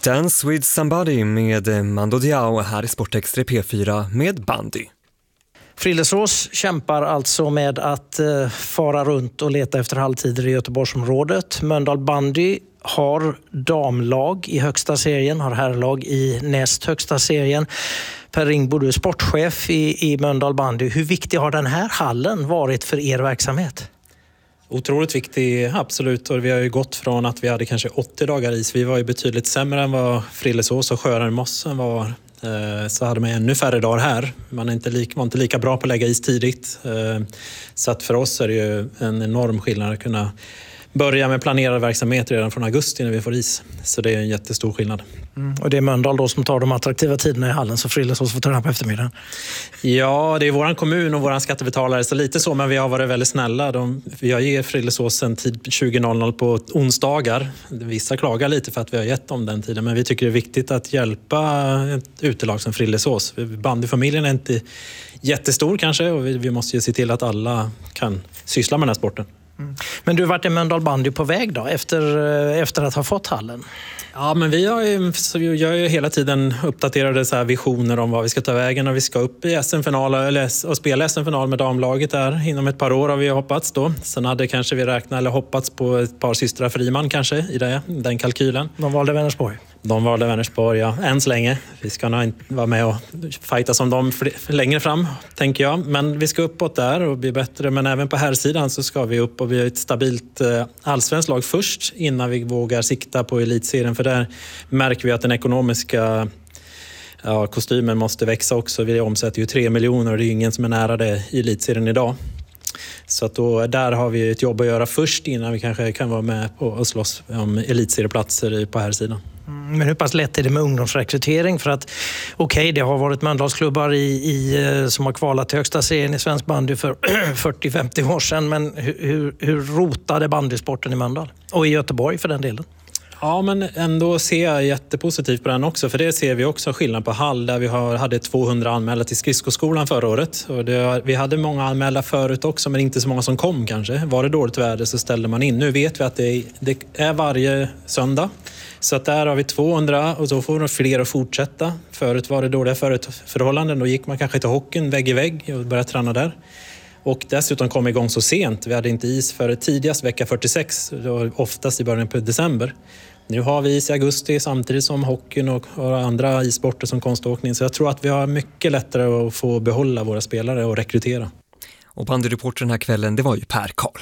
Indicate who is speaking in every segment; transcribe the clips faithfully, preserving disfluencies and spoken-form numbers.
Speaker 1: Dance with somebody med Mando Diao här i Sportextra P fyra med bandy.
Speaker 2: Frillesås kämpar alltså med att eh, fara runt och leta efter halvtider i Göteborgsområdet. Mölndal bandy har damlag i högsta serien, har herrlag i näst högsta serien. Per Ringbo, du är sportchef i, i Mölndal bandy. Hur viktig har den här hallen varit för er verksamhet?
Speaker 3: Otroligt viktig, absolut. Och vi har ju gått från att vi hade kanske åttio dagar is. Vi var ju betydligt sämre än vad Frillesås och Sjöaren Mossen var. Så hade man ännu färre dagar här. Man är inte lika, var inte lika bra på att lägga is tidigt. Så att för oss är det ju en enorm skillnad att kunna börja med planerad verksamhet redan från augusti när vi får is. Så det är en jättestor skillnad.
Speaker 2: Mm. Och det är Mölndal då som tar de attraktiva tiderna i hallen, så Frillesås får träna på eftermiddagen.
Speaker 3: Ja, det är våran kommun och våran skattebetalare, så lite så, men vi har varit väldigt snälla. De, jag ger Frillesås en tid tjugo noll noll på onsdagar. Vissa klagar lite för att vi har gett dem den tiden, men vi tycker det är viktigt att hjälpa ett utelag som Frillesås. Bandyfamiljen är inte jättestor kanske, och vi, vi måste ju se till att alla kan syssla med den här sporten.
Speaker 2: Mm. Men du har varit i Mölndal bandy på väg då, efter, efter att ha fått hallen?
Speaker 3: Ja, men vi har ju, så vi gör ju hela tiden uppdaterade så här visioner om vad vi ska ta vägen, och vi ska upp i S M-final eller, och spela S M-final med damlaget där inom ett par år har vi hoppats då. Sen hade kanske vi räknat eller hoppats på ett par systrar Friman kanske i det, den kalkylen.
Speaker 2: De valde Vänersborg?
Speaker 3: De valde Vänersborg, ja. Än så länge. Vi ska nog inte vara med och fighta som dem längre fram, tänker jag. Men vi ska uppåt där och bli bättre. Men även på här sidan så ska vi upp och vi har ett stabilt allsvenskt lag först innan vi vågar sikta på elitserien. För där märker vi att den ekonomiska ja, kostymen måste växa också. Vi omsätter ju tre miljoner och det är ingen som är nära det i elitserien idag. Så att då, där har vi ett jobb att göra först innan vi kanske kan vara med på och slåss om elitserieplatser på här sidan.
Speaker 2: Men hur pass lätt är det med ungdomsrekrytering? För att okej, okay, det har varit Mölndalsklubbar i, i, som har kvalat till högsta serien i svensk bandy för fyrtio till femtio år sedan. Men hur, hur rotade bandysporten i Mölndal? Och i Göteborg för den delen?
Speaker 3: Ja, men ändå ser jag jättepositivt på den också. För det ser vi också skillnad på Hall där vi har, hade tvåhundra anmälda till skridskoskolan förra året. Och det, vi hade många anmälda förut också, men inte så många som kom kanske. Var det dåligt väder så ställde man in. Nu vet vi att det är, det är varje söndag. Så att där har vi tvåhundra och så får de fler att fortsätta. Förut var det dåliga förhållanden. Då gick man kanske till hockeyn vägg i vägg och började träna där. Och dessutom kom igång så sent. Vi hade inte is för tidigast vecka fyrtiosex, oftast i början på december. Nu har vi is i augusti samtidigt som hockeyn och andra issporter som konståkning. Så jag tror att vi har mycket lättare att få behålla våra spelare och rekrytera.
Speaker 1: Och bandyreporter den här kvällen, det var ju Per Karl.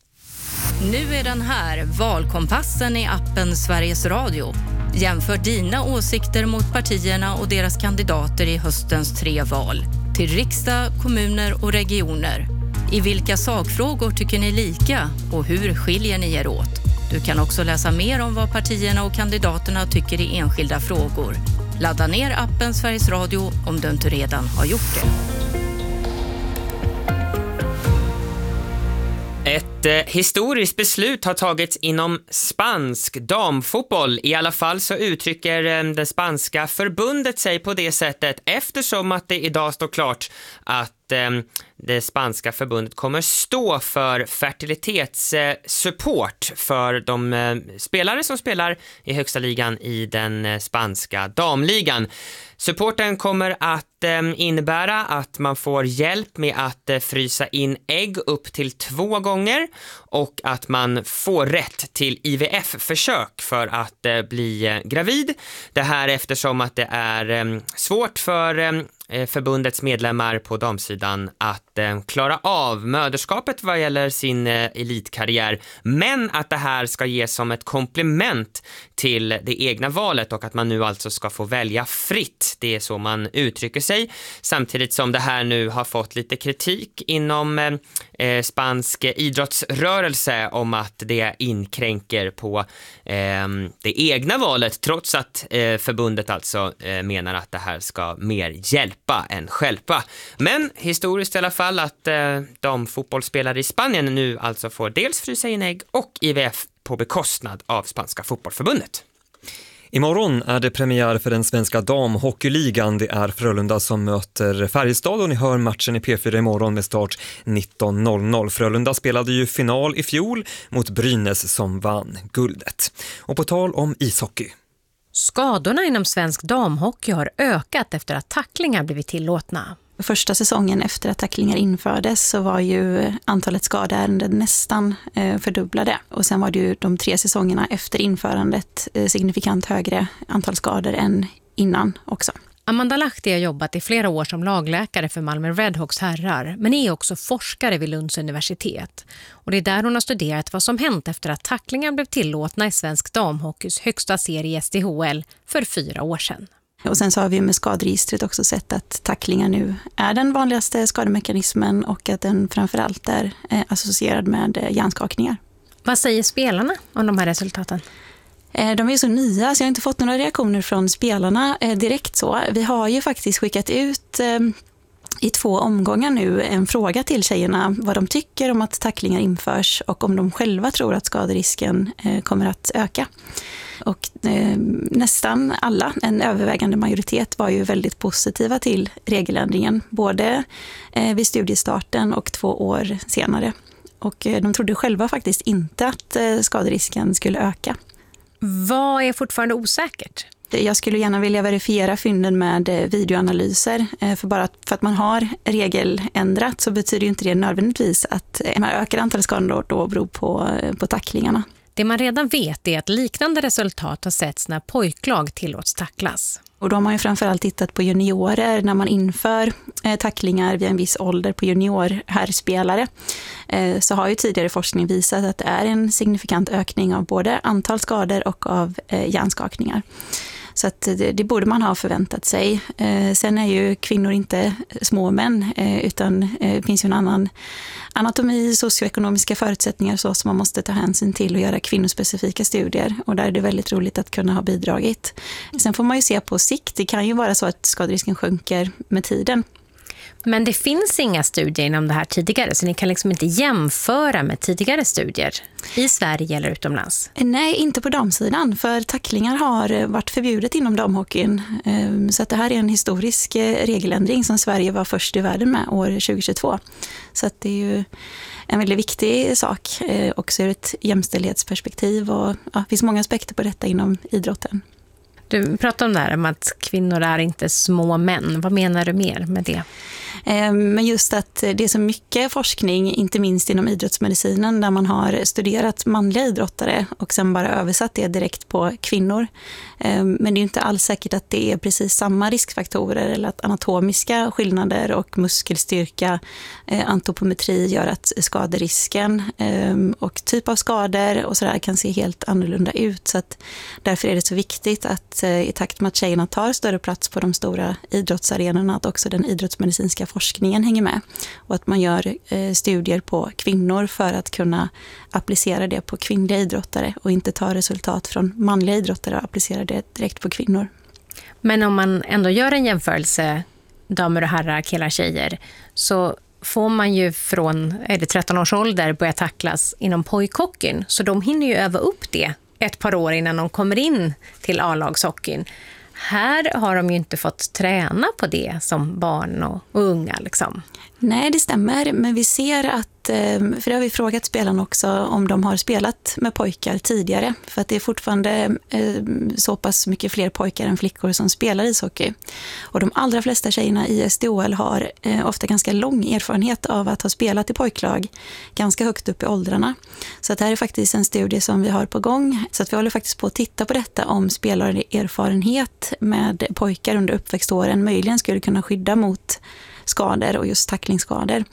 Speaker 4: Nu är den här, valkompassen i appen Sveriges Radio. Jämför dina åsikter mot partierna och deras kandidater i höstens tre val. Till riksdag, kommuner och regioner. I vilka sakfrågor tycker ni lika och hur skiljer ni er åt? Du kan också läsa mer om vad partierna och kandidaterna tycker i enskilda frågor. Ladda ner appen Sveriges Radio om du inte redan har gjort det.
Speaker 5: Ett eh, historiskt beslut har tagits inom spansk damfotboll. I alla fall så uttrycker eh, det spanska förbundet sig på det sättet, eftersom att det idag står klart att eh, det spanska förbundet kommer stå för fertilitetssupport eh, för de eh, spelare som spelar i högsta ligan i den eh, spanska damligan. Supporten kommer att eh, innebära att man får hjälp med att eh, frysa in ägg upp till två gånger och att man får rätt till I V F-försök för att eh, bli eh, gravid. Det här eftersom att det är eh, svårt för eh, förbundets medlemmar på damsidan att eh, klara av möderskapet vad gäller sin eh, elitkarriär, men att det här ska ges som ett komplement till det egna valet och att man nu alltså ska få välja fritt. Det är så man uttrycker sig, samtidigt som det här nu har fått lite kritik inom eh, spansk idrottsrörelse om att det inkränker på eh, det egna valet, trots att eh, förbundet alltså eh, menar att det här ska mer hjälpa än stjälpa. Men historiskt i alla fall att eh, de fotbollsspelare i Spanien nu alltså får dels frysa in ägg och I V F på bekostnad av spanska fotbollförbundet.
Speaker 1: Imorgon är det premiär för den svenska damhockeyligan. Det är Frölunda som möter Färjestad och ni hör matchen i P fyra imorgon med start nitton noll noll. Frölunda spelade ju final i fjol mot Brynäs som vann guldet. Och på tal om ishockey.
Speaker 4: Skadorna inom svensk damhockey har ökat efter att tacklingar blivit tillåtna.
Speaker 6: Första säsongen efter att tacklingar infördes så var ju antalet skadeärenden nästan eh, fördubblade. Och sen var det ju de tre säsongerna efter införandet eh, signifikant högre antal skador än innan också.
Speaker 4: Amanda Lahti har jobbat i flera år som lagläkare för Malmö Redhawks herrar, men är också forskare vid Lunds universitet. Och det är där hon har studerat vad som hänt efter att tacklingar blev tillåtna i svensk damhockeys högsta serie S D H L för fyra år sedan.
Speaker 6: Och sen så har vi med skaderegistret också sett att tacklingar nu är den vanligaste skademekanismen och att den framförallt är associerad med hjärnskakningar.
Speaker 4: Vad säger spelarna om de här resultaten?
Speaker 6: De är så nya så jag har inte fått några reaktioner från spelarna direkt så. Vi har ju faktiskt skickat ut i två omgångar nu en fråga till tjejerna vad de tycker om att tacklingar införs och om de själva tror att skaderisken kommer att öka. Och eh, nästan alla, en övervägande majoritet, var ju väldigt positiva till regeländringen. Både eh, vid studiestarten och två år senare. Och eh, de trodde själva faktiskt inte att eh, skaderisken skulle öka.
Speaker 4: Vad är fortfarande osäkert?
Speaker 6: Jag skulle gärna vilja verifiera fynden med videoanalyser. För bara för att man har regeländrat så betyder ju inte det nödvändigtvis att man ökar antalet skador då beror på, på tacklingarna.
Speaker 4: Det man redan vet är att liknande resultat har setts när pojklag tillåts tacklas.
Speaker 6: Och då har man ju framförallt tittat på juniorer när man inför eh, tacklingar vid en viss ålder på juniorherrspelare. Eh, så har ju tidigare forskning visat att det är en signifikant ökning av både antal skador och av eh, hjärnskakningar. Så att det, det borde man ha förväntat sig. Eh, sen är ju kvinnor inte små män eh, utan eh, det finns ju en annan anatomi, socioekonomiska förutsättningar så som man måste ta hänsyn till och göra kvinnospecifika studier. Och där är det väldigt roligt att kunna ha bidragit. Sen får man ju se på sikt. Det kan ju vara så att skaderisken sjunker med tiden.
Speaker 4: Men det finns inga studier inom det här tidigare så ni kan liksom inte jämföra med tidigare studier i Sverige eller utomlands?
Speaker 6: Nej, inte på damsidan för tacklingar har varit förbjudet inom damhockeyn. Så att det här är en historisk regeländring som Sverige var först i världen med år tjugohundratjugotvå. Så att det är ju en väldigt viktig sak också ur ett jämställdhetsperspektiv och ja, det finns många aspekter på detta inom idrotten.
Speaker 4: Du pratar om det här om att kvinnor är inte små män. Vad menar du mer med det?
Speaker 6: Men just att det är så mycket forskning, inte minst inom idrottsmedicinen, där man har studerat manliga idrottare och sen bara översatt det direkt på kvinnor. Men det är inte alls säkert att det är precis samma riskfaktorer eller att anatomiska skillnader och muskelstyrka, antropometri gör att skaderisken och typ av skador och sådär kan se helt annorlunda ut. Så att därför är det så viktigt att i takt med att tjejerna tar större plats på de stora idrottsarenorna att också den idrottsmedicinska forskningen hänger med och att man gör eh, studier på kvinnor för att kunna applicera det på kvinnliga idrottare och inte ta resultat från manliga idrottare och applicera det direkt på kvinnor.
Speaker 4: Men om man ändå gör en jämförelse damer och herrar, killar, tjejer så får man ju från är det tretton års ålder börja tacklas inom pojkhockeyn så de hinner ju öva upp det ett par år innan de kommer in till A-lagshockeyn. Här har de ju inte fått träna på det som barn och, och unga liksom.
Speaker 6: Nej, det stämmer. Men vi ser att, för det har vi frågat spelarna också om de har spelat med pojkar tidigare. För att det är fortfarande så pass mycket fler pojkar än flickor som spelar ishockey. Och de allra flesta tjejerna i S D H L har ofta ganska lång erfarenhet av att ha spelat i pojklag ganska högt upp i åldrarna. Så att det här är faktiskt en studie som vi har på gång. Så att vi håller faktiskt på att titta på detta om spelarerfarenhet med pojkar under uppväxtåren möjligen skulle kunna skydda mot skador och just tacklingsskador.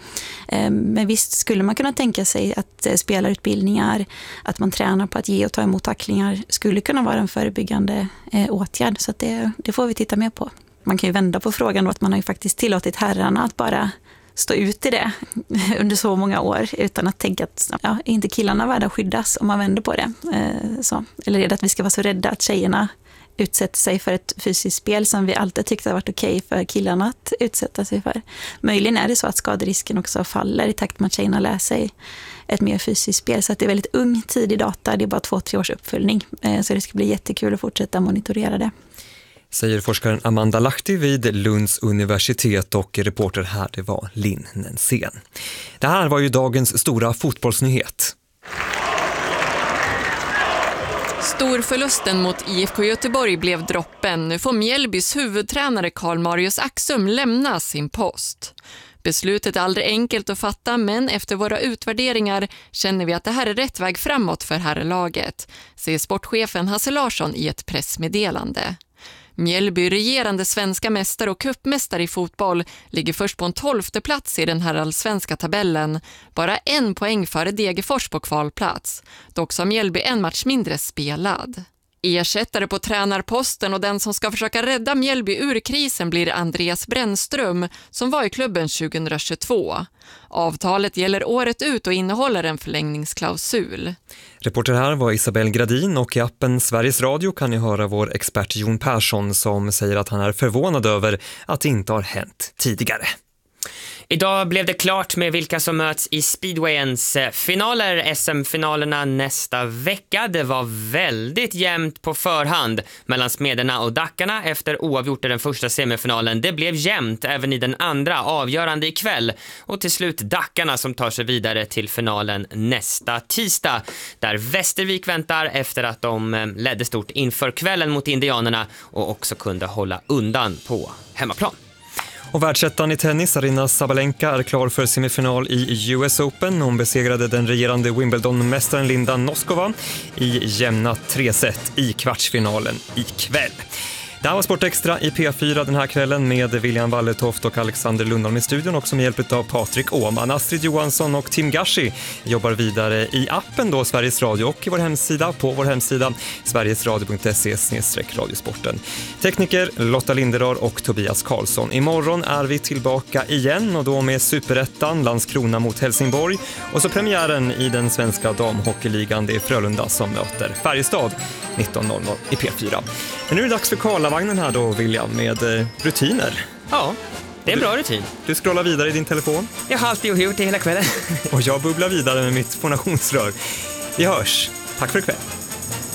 Speaker 6: Men visst skulle man kunna tänka sig att spelarutbildningar, att man tränar på att ge och ta emot tacklingar skulle kunna vara en förebyggande åtgärd. Så att det, det får vi titta mer på. Man kan ju vända på frågan och att man har ju faktiskt tillåtit herrarna att bara stå ut i det under så många år utan att tänka att ja, är inte killarna värda att skyddas om man vänder på det. Så. Eller är det att vi ska vara så rädda att tjejerna utsätter sig för ett fysiskt spel som vi alltid tyckte har varit okej för killarna att utsätta sig för. Möjligen är det så att skaderisken också faller i takt med att tjejerna lär sig ett mer fysiskt spel. Så att det är väldigt ung tidig data, det är bara två, tre års uppföljning. Så det ska bli jättekul att fortsätta monitorera det.
Speaker 1: Säger forskaren Amanda Lahti vid Lunds universitet och reporter här det var Linn Nensén. Det här var ju dagens stora fotbollsnyhet.
Speaker 7: Storförlusten mot I F K Göteborg blev droppen. Nu får Mjällbys huvudtränare Karl Marius Axum lämna sin post. Beslutet är aldrig enkelt att fatta, men efter våra utvärderingar känner vi att det här är rätt väg framåt för herrlaget, säger sportchefen Hasse Larsson i ett pressmeddelande. Mjällby, regerande svenska mästare och cupmästare i fotboll, ligger först på en tolfte plats i den här allsvenska tabellen. Bara en poäng före Degerfors på kvalplats. Dock har Mjällby en match mindre spelad. Ersättare på tränarposten och den som ska försöka rädda Mjällby ur krisen blir Andreas Brännström som var i klubben tjugohundratjugotvå. Avtalet gäller året ut och innehåller en förlängningsklausul.
Speaker 1: Reporter här var Isabel Gradin och i appen Sveriges Radio kan ni höra vår expert Jon Persson som säger att han är förvånad över att det inte har hänt tidigare.
Speaker 5: Idag blev det klart med vilka som möts i speedwayens finaler, S M-finalerna nästa vecka. Det var väldigt jämnt på förhand mellan Smederna och Dackarna efter oavgjort i den första semifinalen. Det blev jämnt även i den andra, avgörande ikväll. Och till slut Dackarna som tar sig vidare till finalen nästa tisdag. Där Västervik väntar efter att de ledde stort inför kvällen mot Indianerna och också kunde hålla undan på hemmaplan.
Speaker 1: Och världsettan i tennis, Arina Sabalenka, är klar för semifinal i U S Open. Hon besegrade den regerande Wimbledon-mästaren Linda Noskova i jämna tre set i kvartsfinalen ikväll. Det här var Sport Extra i P fyra den här kvällen med William Walletoft och Alexander Lundholm i studion, också med hjälp av Patrik Åhman. Astrid Johansson och Tim Gashi jobbar vidare i appen då Sveriges Radio och i vår hemsida på vår hemsida sverigesradio punkt se slash radiosporten. Tekniker Lotta Linderar och Tobias Karlsson. Imorgon är vi tillbaka igen och då med Superettan, Landskrona mot Helsingborg och så premiären i den svenska damhockeyligan. Det är Frölunda som möter Färjestad nitton noll noll i P fyra. Men nu är det dags för Karlavagnen här då, William, med eh, rutiner.
Speaker 5: Ja, det är en bra rutin.
Speaker 1: Du scrollar vidare i din telefon.
Speaker 5: Jag har alltid gjort det hela kvällen.
Speaker 1: Och jag bubblar vidare med mitt fonationsrör. Vi hörs. Tack för ikväll.